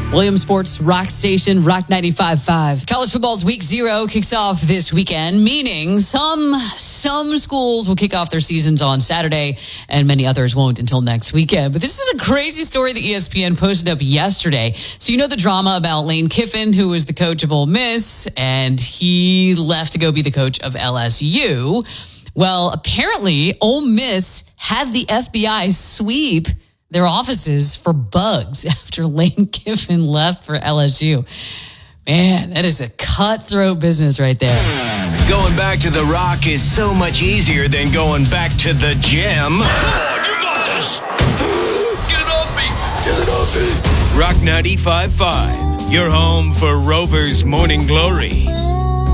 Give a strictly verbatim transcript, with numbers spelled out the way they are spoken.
Williams Sports Rock Station, Rock ninety-five point five. College football's week zero kicks off this weekend, meaning some some schools will kick off their seasons on Saturday and many others won't until next weekend. But this is a crazy story that E S P N posted up yesterday. So you know the drama about Lane Kiffin, who was the coach of Ole Miss, and he left to go be the coach of L S U. Well, apparently Ole Miss had the F B I sweep their offices for bugs after Lane Kiffin left for L S U. Man, that is a cutthroat business right there. Going back to the Rock is so much easier than going back to the gym. Come on, you got this. Get it off me. Get it off me. Rock ninety-five point five, your home for Rover's Morning Glory.